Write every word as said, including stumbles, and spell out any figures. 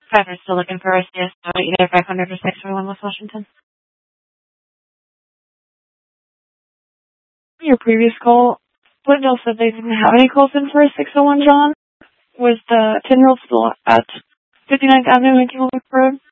Driver's still looking for a C S O, either five hundred or six oh one West Washington. Your previous call, Glendale said they didn't have any calls in for a six oh one John. Was the ten-year-old still at fifty-ninth Avenue and Kimmel Road?